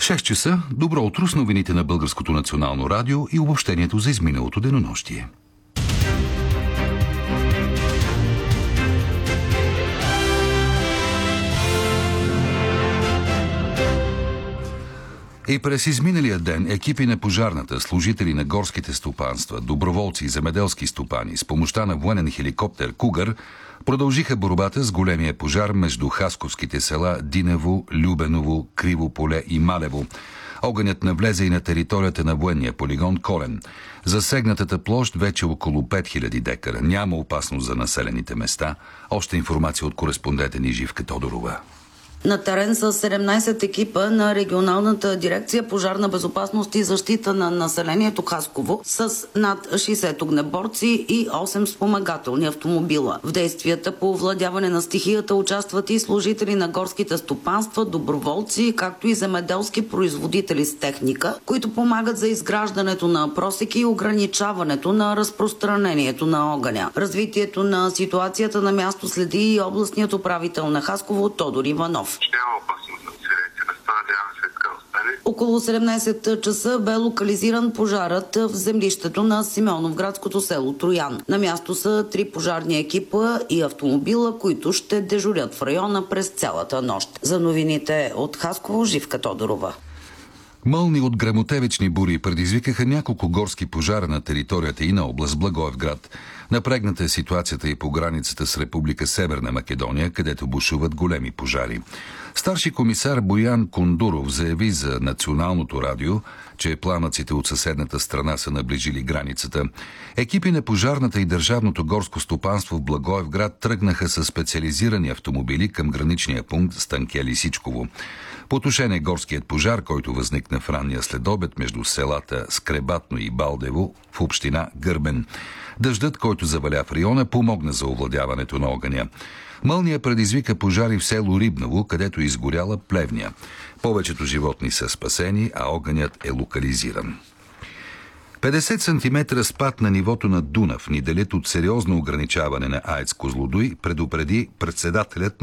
6 часа, добро утро с новините на Българското национално радио и обобщението за изминалото денонощие. И през изминалия ден екипи на пожарната, служители на горските стопанства, доброволци и земеделски стопани с помощта на военен хеликоптер «Кугър» продължиха борбата с големия пожар между хасковските села Динево, Любеново, Криво поле и Малево. Огънят навлезе и на територията на военния полигон Колен. Засегнатата площ вече около 5000 декара. Няма опасност за населените места. Още информация от кореспондента ни Живка Тодорова. На терен са 17 екипа на регионалната дирекция пожарна безопасност и защита на населението Хасково с над 60 огнеборци и 8 спомагателни автомобила. В действията по овладяване на стихията участват и служители на горските стопанства, доброволци, както и земеделски производители с техника, които помагат за изграждането на просеки и ограничаването на разпространението на огъня. Развитието на ситуацията на място следи и областният управител на Хасково Тодор Иванов. Няма опасност на населените места, надяваме се така остане. Около 17 часа бе локализиран пожарът в землището на Симеоновградското село Троян. На място са 3 пожарни екипа и автомобила, които ще дежурят в района през цялата нощ. За новините от Хасково, Живка Тодорова. Мълни от гръмотевични бури предизвикаха няколко горски пожара на територията и на област Благоевград. Напрегната е ситуацията и по границата с Република Северна Македония, където бушуват големи пожари. Старши комисар Боян Кондуров заяви за Националното радио, че пламъците от съседната страна са наближили границата. Екипи на пожарната и Държавното горско стопанство в Благоевград тръгнаха със специализирани автомобили към граничния пункт Станке-Лисичково. Потушен е горският пожар, който възникна в ранния следобед между селата Скребатно и Балдево в община Гърбен. Дъждът, който заваля в района, помогна за овладяването на огъня. Мълния предизвика пожари в село Рибново, където изгоряла плевня. Повечето животни са спасени, а огънят е локализиран. 50 см спад на нивото на Дунав ни делят от сериозно ограничаване на АЕЦ Козлодуй, предупреди председателят